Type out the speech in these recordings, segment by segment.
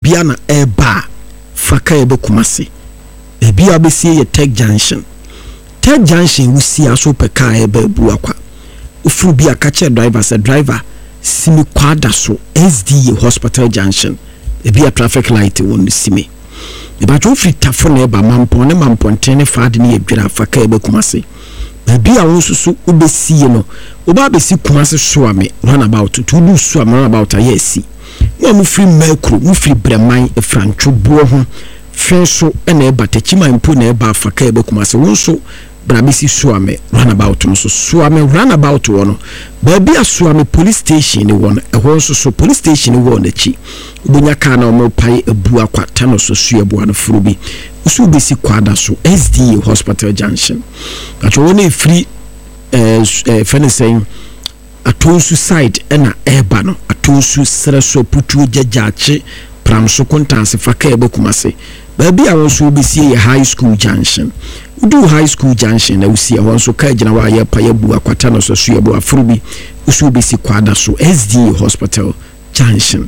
bia na eba faka ebe Kumasi bia besie ye Tech Junction wusi aso peka ebe bu akwa ufuru bia ka che driver se driver simi kwada so SDA Hospital Junction bia traffic light won simi eba jo free tafo na eba mamponten ne faade ne yedwira faka ebe Kumasi bia wo susu obesie no oba besi Kumasi so ame run about to do so am run about ayesi no mu free makro mu free breman efrantwo bo ho fenso ena eba techima mpo na eba faka ebe Kumasi wonso brabisi suame runabout no so suame runabout wono baabi asuame police station ni wono ehon so police station ni wono chi ubunya ka na omo pai ebu akwata no so suabu na furubi usu besi kwada so SDA Hospital Junction acho wona e free fencing atonsu side ena eba no atonsu sreso putu jajache pramso kontanse faka ebe Kumasi baabi a wonso besi high school junction udu high school junction na usi a wonso ka gina wa ya pa ya bu akwata no so ya bu afurubi usu besi kwada so SDA Hospital Junction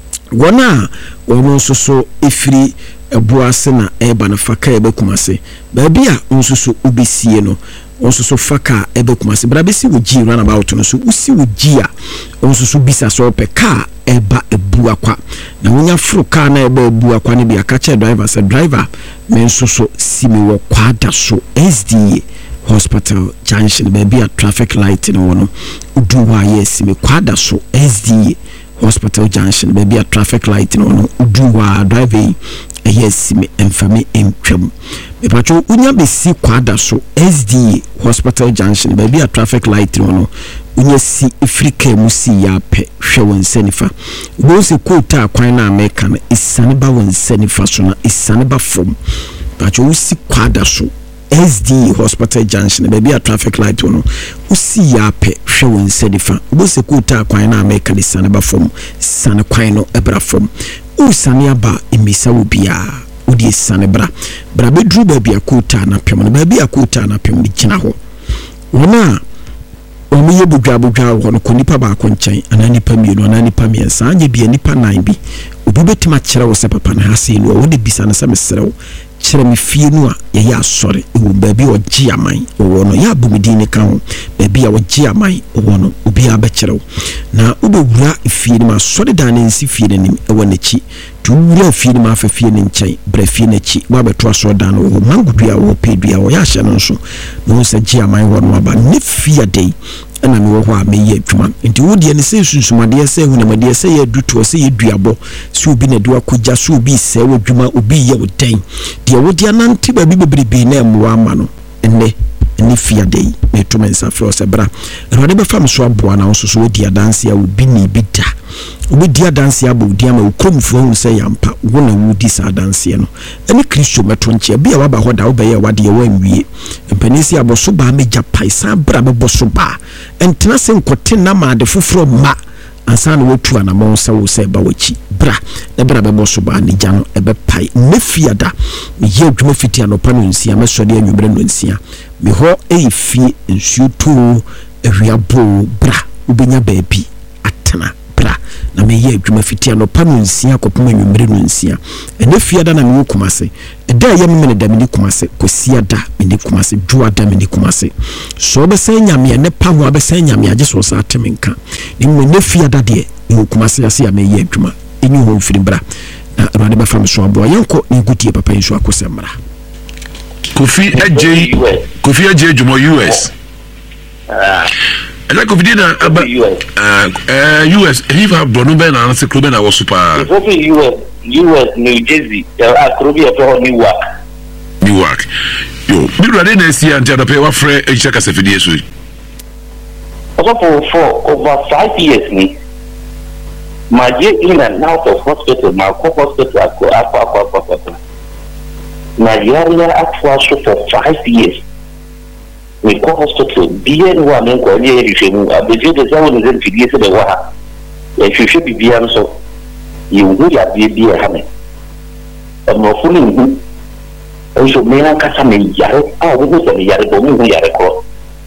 wona wonso so efiri ebuase na eba na faka ebe Kumasi baabi a wonso so ubesie no wonso so faka ebe Kumasi brabesi woji run about no so usi woji a wonso so bisa so pe ka eba ebu akwa na wonya furu ka na eba ebu akwa ne bia ka che driver se driver menso so simi wo kwada so SDA Hospital Junction baabi a traffic light no wono udu wa yes simi kwada so SDA Hospital Junction baabi a traffic light no wono udu wa driver yes me enfami entwam me pacho unya besi kwada so SDA Hospital Junction baabi a traffic light no unya si Africa musi ya pe hwe wonsanifa wo se kota kwan na America na isane ba wonsanifa so na isane ba from pacho usi kwada so SDA Hospital Junction baabi a traffic light no usi ya pe hwe wonsanifa wo se kota kwan na America na isane ba from sane kwan no ebra from usane aba emisa obia odi sane bra bedru baabi akota na pem no baabi akota na pem ni gina ho wona omiye budwa wono ko nipa ba ko nkyɛn ananipa mienu ananipa miensa anye bia nipa 9 bi obi betima kyerɛ wo se papa na hase no wo de bisa na se mesrɛ wo kyerɛ me fie no a ye ya asɔre wo baabi ogye aman wo no ya bumidi ne ka ho baabi a ogye aman wo no obi a be kyerɛ wo na wobewura fie no ma asɔre da ne nsi fie ne nim wo n'achi tu wura fie no ma fa fie ne nkyɛn bra fie n'achi wa beto asɔre da no wo mangudua wo pedua wo ya hye no nso no se gye aman wo no aba ne fie dei ana me wo ho a me ye adwuma nti wo de ne se sunsumade se hu na made se ye duto se ye duabo se obi na de akogya se obi se wo adwuma obi ye wo den de wo de anante ba bi bebrebe na emwa ama no ene fia dei me to mensa fro se bra ro de be fam so aboa na so wo di adanse a obi ni bi da obi di adanse abo di ama okromfo hu se yampa wo na wo di sa adanse no ene Kristo meto nche bia wa ba hoda wo be ye wade ye wanwie mpanisi aboso ba meja paisa bra be boso ba entena se nkote na ma de foforo ma ansa na wotu anamon se wo se ba wachi bra na bra be boso ba ni gya no ebe pai ne fiada me ye adwuma fiti anopa no nsia mesode anwumre no nsia me ho fie nsuo to awiabo bra ubenya baabi atena bra na me ye adwuma fiti anopa no nsia kopema anwumre no nsia ene fiada na me Kumasi eda ye me da me Kumasi kosia da me Kumasi dua da me Kumasi so be sen nyame ne pa ho be sen nyame age so sa temenka ni me ne fiada de me Kumasi ase ya me ye adwuma enyu ho mfiri bra na ro de be fam so abo yenko ni gutie papa yin so akosemra Kofi AJ Jumo US ela Kofi na aba US if have Bono Ben and se club na wo super US New Jersey akrobi e to Newark yo bi rade na esi ante adope wa frɛ echa kasafidie so also for over 5 years ni my in and out of hospital my hospital akwa Nigeria actually for 5 years. We go hospital. BN1 and Korea, I believe the someone is in the Waha. If you should be BM, so you will have be a hammer. But more fully, also, Mena Kasami Yaro, I was a Yarabo, Yarako.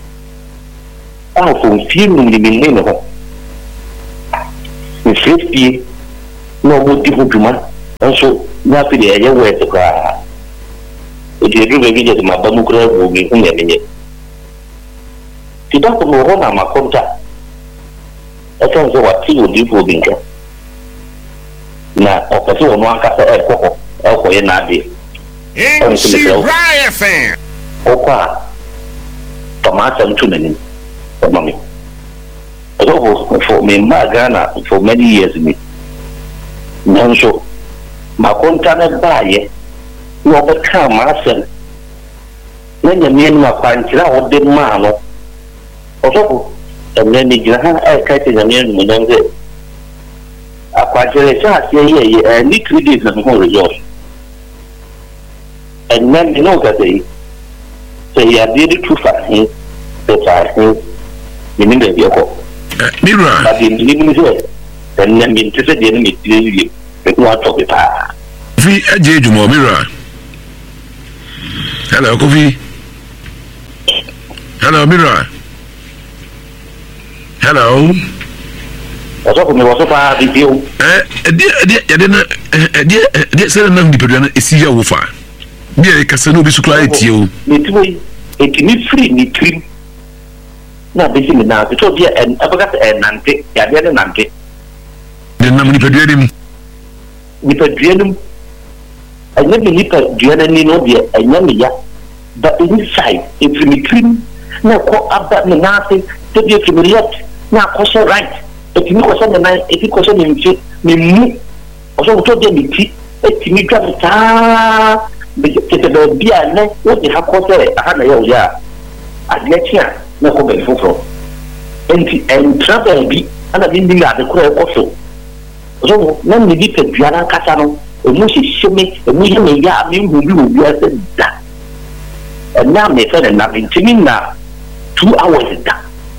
I will feel in the millennium. With 50, no good different nso na fi de ɛyɛ wɛ kwa odi edu be bi de ma ba mu kura wo mi hu ya menye ti da ko no na makonta ɛtɔn so wa ti odi fo bi nka na ɔkɔtɔ wɔn ankasa ɛkɔ yɛ n'ade ɔkɔ a tomato ntu n'anim ɔma mi ɔdɔ for me ma Ghana for many years me nanso makonta na baayɛ na ɔbɛka maasɛm na nyame anim akwankyerɛ a wɔde maa no ɔsɔfo ɛmɛ ne gyina ha ɛka kyerɛ nyame anim nyam sɛ akwankyerɛ sɛ aseɛ yɛ ne 3 days na ho result ɛnɛ me ne wokasa yi sɛ yɛadeɛ de tu fa he sɛ fa he menim baabi ɛkɔ mira adeɛ menim sɛ ɛnɛ mente sɛ deɛ no metire wie ɛno atɔ me paa fi agye adwuma mira hello Kofi hello mira hello ɔsɔfo me wɔso paa bibio yɛde na ɛdeɛ sɛ na nipadua no ɛsi yɛ wo fa deɛ kasa no obi so kora ɛtie o metimo yi ɛtumi firi ne tirim na bɛsi me naa sɛ obi ɛbɛka sɛ ɛnante yadeɛ ne nante de nam nipadua nim nipadua nim ɛnyɛ me nipadua no ani no deɛ ɛnyɛ me ya but inside ɛfiri me tirim na ɛkɔ aba me naase sɛ bi ɛfiri me left na akɔhyɛ right ɛtumi kɔhyɛ me nan ɛti kɔhyɛ me mfe me mu ɔsɛ wotɔ deɛ me ti ɛtumi dwa me saa kete baabi a ne wode ha kɔ sɛ aha na yɛ wo yɛ a adeɛ kye a na ɛkɔ baabi foforɔ enti ɛntra baabi ana mennim ade korɔ ɛkɔ so ɔsɛ na me nipadua no ankasa no ɛmu hyehyɛ me ɛmu yɛ me yɛ a menhu bi wɔ bia sɛ da ɛna mefɛ no na mentimi na 2 hours da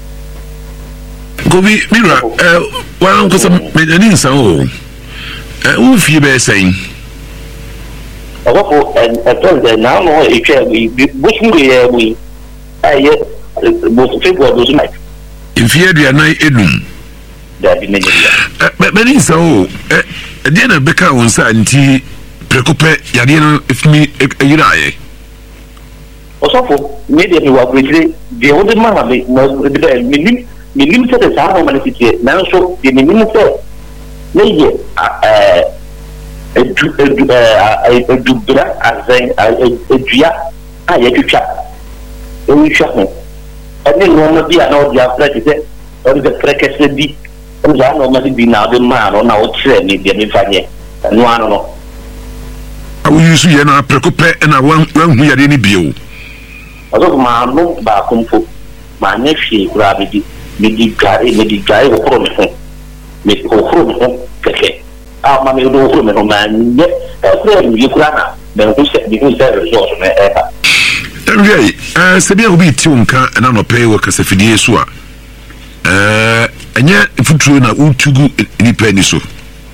Kofi mira wan ko some ani nsan o wo fie bɛ sɛn ɔkɔfo ɛtɔn na no etwa bosu yɛ wi ayɛ bosu february bosu night mfie aduanan edum da bi n'enya bɛ nsan o ɛdeɛ na bɛka wo nsa nti prekopɛ yadeɛ no efimi ayira ayɛ ɔsɔfo me deɛ me wa bretire deɛ wode ma me na de menim sɛ de saa no titie nanso deɛ menim sɛ ne yɛ adubra azɛn adua a yɛtwitwa ɛwitwa ho ɛne nneɛma bi a na ɔde afra te sɛ ɔde frɛ kɛsɛ bi ɛne saa nneɛma no bi na ɔde maa no na ɔkyerɛ me deɛ mefa nyɛ ɛno ano no awoyi so yɛ na prekopɛ ɛna wanhu yadeɛ no bio ɔsɔfo maano baako mpo maanyɛ hwee koraa medi dwae wɔkoro me ho wɔkoro me ho kɛkɛ a ma me do wɔkoro me ho maanyɛ ɛkorɛ nwie koraa na mehu sɛ result no ɛba ɛnwɛ sɛ bia obi ti wo nka ɛna nɔpɛ wɔ kasafidie so a ɛnyɛ futuro na wotugu nipa ani so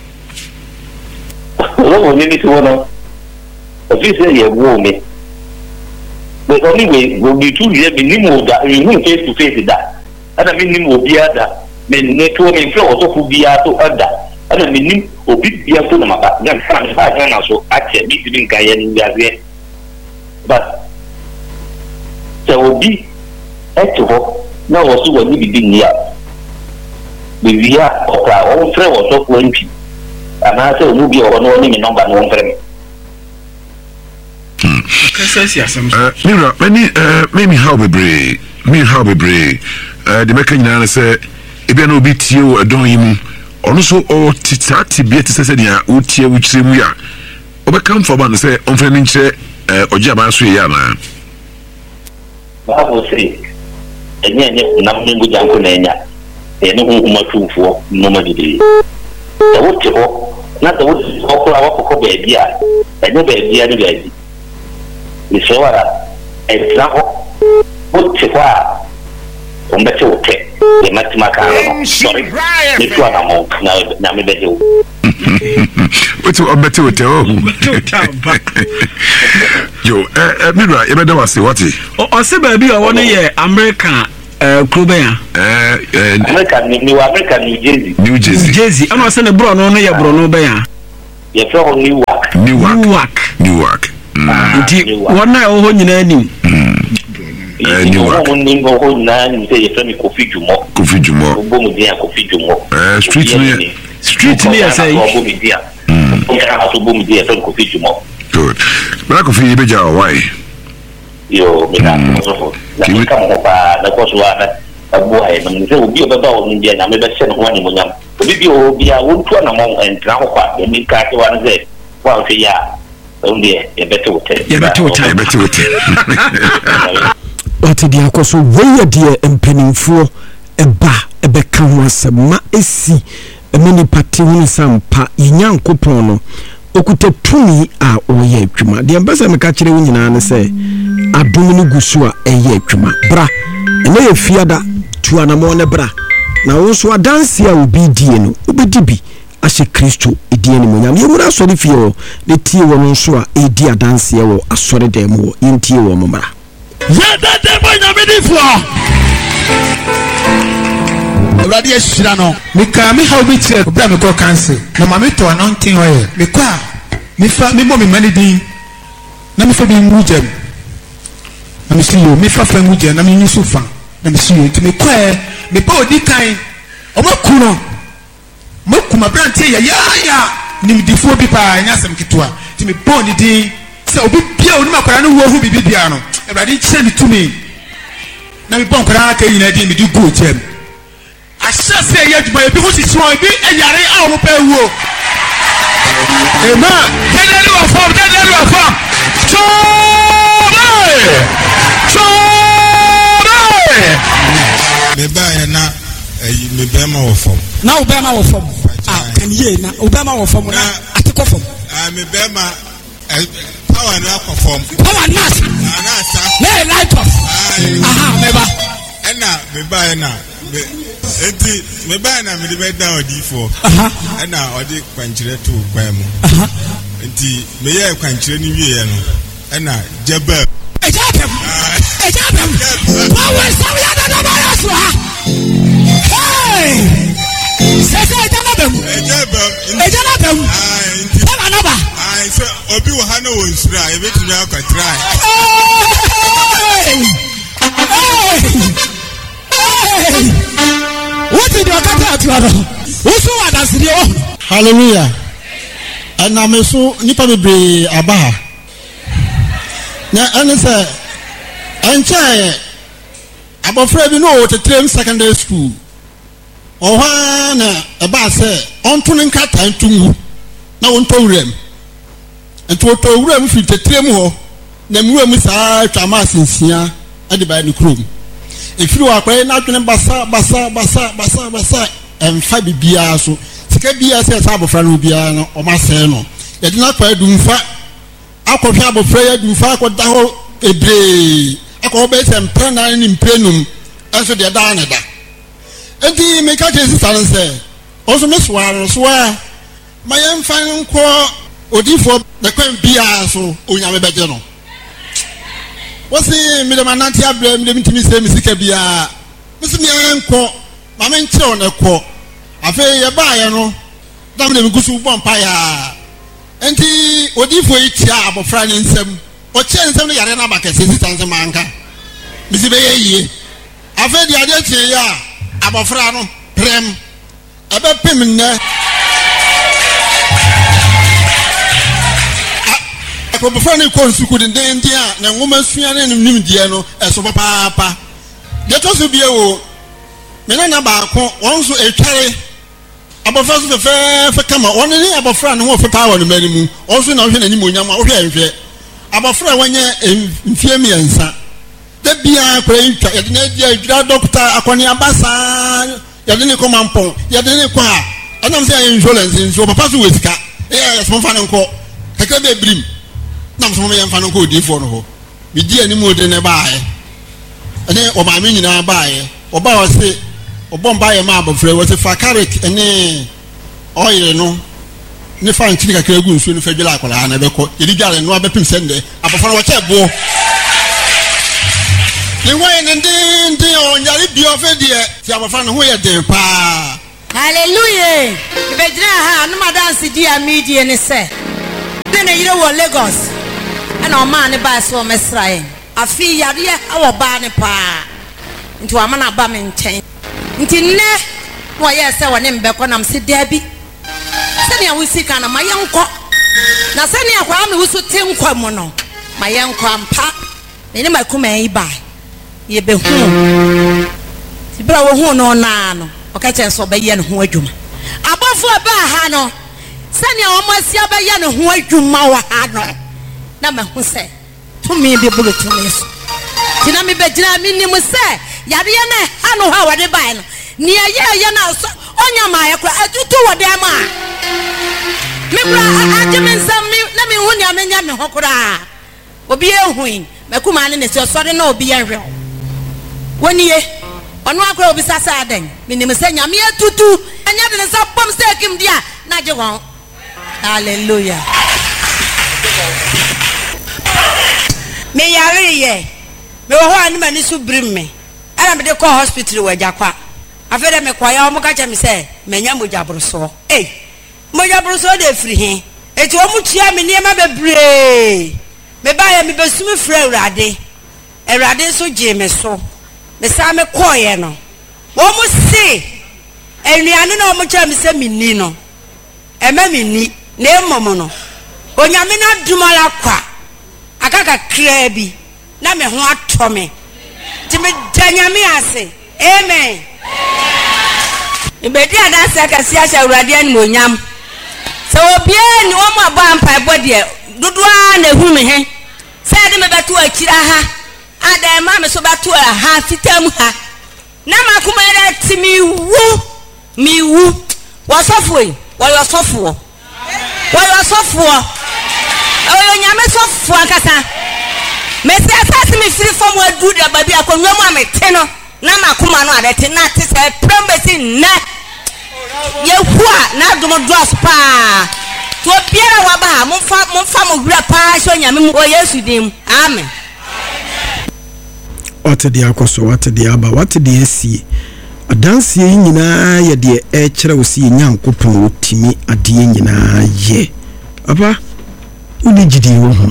ɔsɔfo ne bi si hɔ no ɔfi sɛ yɛwoo me but anyway go be too here me nimu da me face to face da ana me nimu obia da me ne to me flo osofo bia to ada ana me nim obi bia to na maba na fa na so ache bi bi nka ye ni azie but so obi eto na wo so wani bi ni ya bi via okra o fre wo so ko npi ana se omu bi o no ni me number no fre me mira many how bebre the meka nyina sɛ ebia na obi tie wo adon yi mu ɔno so ɔtitati bia te sɛ nea wotie wo kyerɛ mu ya ɔbɛka mfa ba no sɛ ɔmfa no nkyerɛ ɔgye aba so yɛ ana baabo sɛ ɛnyɛ nam ne ngu janko na ɛnya ɛne honhoma tumfoɔ nnoma didie sɛ wote hɔ na sɛ wote hɔ koraa wakɔkɔ baabi a ɛnyɛ baabia ne baabi mesɛ wara ɛgyina hɔ wote hɔ a ɔmbɛte wo tɛ deɛ matima kaa no sɔre metu anammɔ na nyame bɛgye wo wote ɔmbɛte wo tɛ yo mira yɛbɛda wo ase wate ɔse baabi a wɔno yɛ america kuro bɛn America New Jersey ɛna ɔsɛ ne borɔ no yɛ borɔ no bɛn You're from Newark. Nti wona e ho nyina nim. Newark. Ho nyina nim say you're from Kofi Jumo. Obomu dia Kofi Jumo. Street ni say. Obomu dia from Kofi Jumo. Good. But Kofi beja why? Yo, me na so. Na kama ba na ko so ana abuai na mze obi obeba o ndia na me be se no ho ni munyam. Obi bi obi a wontu na mo entra ho kwa me ka te wa na ze wa o ya onde e beto hotel. Oti dia ko so we dia empanimfo eba ebeka ho asema esi emini pati hunu sampa Nyankopon no okuta tumi a oye adwuma de mbasa me ka kire wo nyina ne se adom no gusu a eye adwuma bra ene ye fiada tuanamo ne bra na wo so adanse a obi die no obedi bi ahye Kristo edie ne monyam ye wura so de fie wo ne tie wo no so a edi adanse wo asore dem wo yentie wo momra ya da de monyam di fo Awurade ahyira no meka me how be tie obra me ko cancel na ma me to anointing oil me kwa me fa me mo me mani din na me fa bi mujam na me si yo me fa mujam na me nyisu fa na me si yo nti me kwa me pa odi kan o maku no maku ma brante ya nimdifo bi pa nya asem kitwa nti me pa oni din se obi bia oni makwara no wo hu bibi bia no Awurade kire me tumi na me bon kwara ka nyina din me di go chem asha se ya djuma ebi ho sisi won ebi eyare a wo pa wuo amen dedelu afam me ba ya na me be ma wo fam na wo be ma wo fam kan ye na wo be ma wo fam na atiko fam me be ma power na akọ fam power na sa na light off me ba ena me ba ya na enti me ba na me be down odi for ena odi kwankyere to kwan mu enti me ye kwankyere ni wie no ena jeba ejabem power sawi ya da ba ya so ha hey sese ejabem enti power na ba so obi wo ha na wo nsura e betumi akwa try what did you get at you who what as you hallelujah ana me so nipa bebre abaha na ene se enche abofra bi no tetrem secondary school oha na eba se onto ne nkata ntungu na wonto wurem ento to wurem fi tetrem ho na mwurem saa twama asensia ade ba ne krom efiri wa kwai na twene basa emfa bibia so sika bia se sa abofra no bia no o ma se no ye de na kwa dumfa akɔhwe abofra ya dumfa akɔda ho ebre akɔ be se mpena ni mprenum enso de da na da enti me ka ke sisa no se o so me soa ma ye mfa nko odifo de kwan bia so onyame beje no wasi mi de mananti abre mi de mitimi se mi sika bia misi mi enko ma me nkyere on ekɔ afa ye ba ye no dam de mi gusu bɔ mpa ya enti odifo itia abofra ne nsam o kye nsam no yare na ba kese sita nsam anka misi be ye yie afa di ade kye ya abofra no prem ebe pem nne ko before ne ko nsuku den a na ngoma sua ne nim die no eso papa de to so bie wo me na ba ko won so etware abofra so fe kama won ne abofra ne ho fe power no mani mu won so na hwe na nim onyam a wo hwe abofra wanye mfie miensa de bia kwa ntwa ye de na dia adwira doctor akoni abasa ye de ne ko mampon ye de ne ko a anam se insurance nso papa so wesika so mfa ne nko keke be brim nam so me yemfa no ko odifo no ho me di ani mu de ne baaye ene o ma me nyina baaye o ba wo se o bomba ye ma abofra wo se fakaric ene oil no ne fa nkini kakra gu nsuo ne fa dwela akola na be ko yedi dwale no abepim sende abofra wo che bo ni wo ne ndin o nyare bi o fe die ti abofra no ho ye den pa hallelujah ibejina ha no dance dia media ne se na yire wo Lagos na o ma ne ba so mesrae afi yare awo ba ne pa nti wa ma na ba me nchen nti ne wo ye se wo ne mbekọ nam se dabi se ne awusika na ma yenko na se ne akwa me wusu tenkwa mu no ma yenko ampa ne makuma yi ba ye be hu ti bra wo hu no na no o ka chen so be ye ne ho adwuma abofo ba ha no se ne o ma sia be ye ne ho adwuma wa ha no na ma hu se to me be bulu to me so ti na me be gina me nim se yare ye na ha no ha wade ba no ni ye na so onya ma ye kra atutu wode ma me bra ajemen sam me na me hu ni amenya me ho kra obi ehuin makuma ne se so de na obi ye hwe woni ye onu akra obi sasa adan me nim se nyame atutu anya de se bom se kim dia na je won hallelujah me yare ye me wo ho ani mani so brim me ara me de call hospital wa jakwa afede me kwaya o mo ka che me se menya mojabroso mojabroso de free he eti o mu tia me niema bebre me ba ya me besumi frɛ Awurade so gye me so me sa me koye no wo mu se enuane na o mu cha me se minni no ema minni na emom no onyame na dumala kwa akaka kra bi na me ho atɔ me ti me danyame ase amen ibedi adanse kasi ahya Awurade ani monyam so obie ni wo mu aba ampa bode dodoa na hu me he se de me beto akira ha ada ma me so beto ha fitam ha na makuma era timi wu wasofo yi wo nyame sofo akasa me se asase me firi fom adu da babi akonwa mu amete no na makuma no adete na te se prembesi na ye hua na domo dross pa to biara wa ba momfa mo wura pa so nyame mu o Yesu dim amen wate de akoso wate de aba wate de asie adanse nyina ye de e kire wo si nyankopon otimi ade nyina ye aba uni gidi wo ho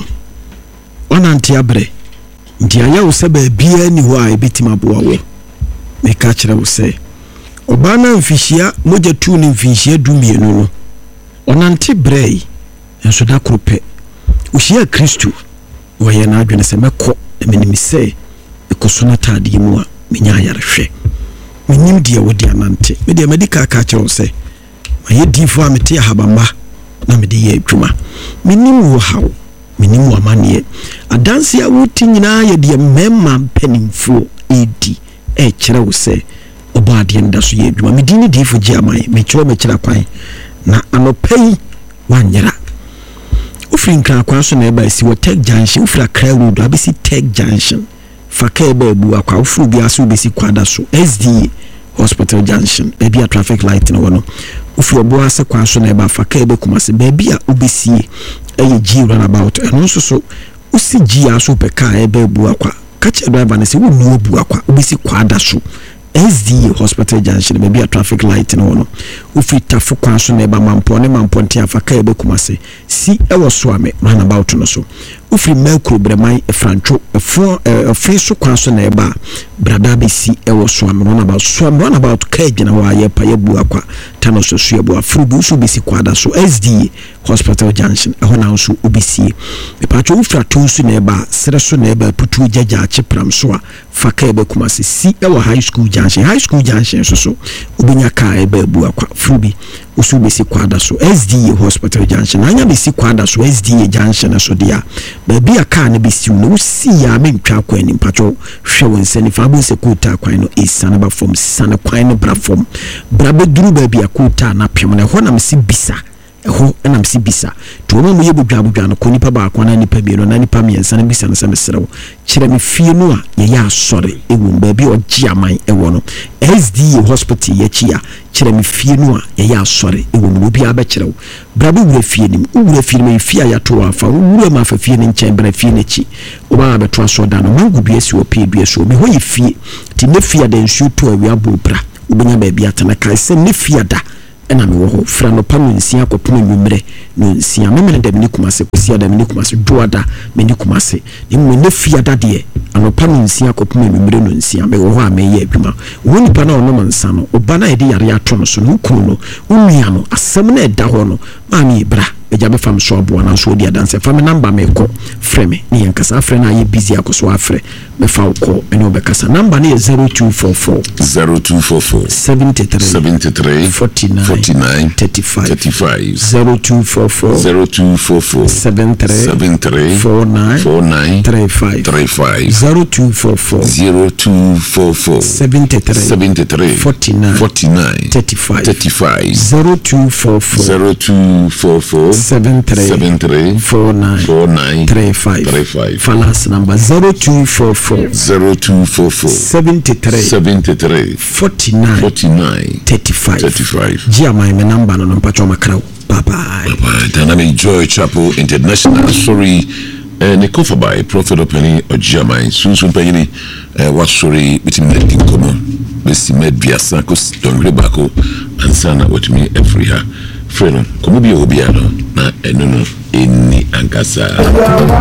onante abre ndi aya wo se ba bia ni ho a ebitima boa wo me ka kire wo se oba na mfihia moja tu ni mfihia dumienu no onante brei enso da krope uhia Kristo wo ye na adwene se mekọ emenimi se ekosona tade mu a menya ayarehwe menim dia wo dia nante me dia medical ka kire se maye difo a mete ahabamba na me de ye adwuma menim wo hawo menim wo amane adanse a wo tinyina ye de memma panimfo edi e kire wo se oba de nda so ye adwuma me di ni difo gi amai me kire me kire kwan na anopai wanyera ufrin kra kwa so na eba si wo Tech Junction ufra Kra Road abisi Tech Junction faka eba ebu akwa ufru bi aso besi kwada so SDA Hospital Junction baby a traffic light no wono ufru obo ase kwa so na eba faka eba kumase baby a obesie eye G runabout eno so usi G aso pe ka eba ebu akwa kache driver na se wo nu obu akwa obesi kwada so SDA Hospital Junction baby a traffic light no wono ufi tafu kwa so na eba mampo nti afaka eba kumase si ewo so ame runabout no so ufi melkro bremai efrancho efo so kwa so na eba brada be si ewo so ame runabout ka gina wa ye pa ye bu akwa tano so so ye bu afrubu so be si kwada so SDA Hospital Junction ehona nso obisi mepacho ufra tonsu na eba sere so na eba putu jaja achepram so a faka eba kumase si ewo high school junction so obinya ka eba bu akwa frubi usu be si kwada so SDA Hospital Junction anya be si kwada so SDA Junction so dia baby aka na be si no usi ya mentwa kwa ni mpacho hwe wonsani fa bo se kuta kwan no isana ba form sana kwan no bra form bra be duru baby akuta na pem na ho na msi bisa ho na msi bisa to mo ye bodwa no ko nipa ba akwa na nipa bi no na nipa miensa na bisa na se mesrewo kire me fie no a ye ya asore ewu baby ogi aman ewo no SDA Hospital ye chia kire me fie no a ye ya asore ewu no bi aba kirewo bra be wura fie nim wura fie me fie ayato afa wura ma fa fie ne nchen bra fie ne chi oba abeto aso da no mangu bi esi opi bi eso me ho ye fie ti ne fie da nsu to awi abo bra ubenya baabi atana kai sɛ ne fiada ɛna me wo ho fra no pa no nsia akɔpem nwumere no nsia memene da meni kumase kɔsia da meni kumase doada meni kumase ne mu ne fiada de anopa no nsia akɔpem nwumere no nsia me wo ho a meyɛ adwuma wo nipa na ɔno mansa no oba na yɛde yare ato no so no kunu no unua no asɛm na ɛda hɔ no ma me bra eja be fam so abo na so di adanse fam number me ko frɛ me ne yankasa frɛ na ye busy akoso afrɛ me fa ko ene obekasa number ne 0244 73 49 35 0244 73 49 35 0244 73 49 35 0244 73 49 35 Falas number 0244 73 49 35 Gia my number no mpacho makraw bye bye Dynamic Joy Chapel International sorry Nikofa by Prophet Openi Ojamai Sunsun Payini what sorry between Medin Komo Besi Med Biasa Kos Dongre Bako and Sana with me every ha Freno Komo bi obiano na enono eni ankasa